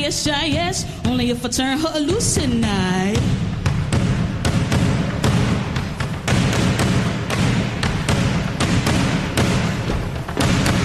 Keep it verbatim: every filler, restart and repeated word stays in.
yes, child, yes. Only if I turn her loose and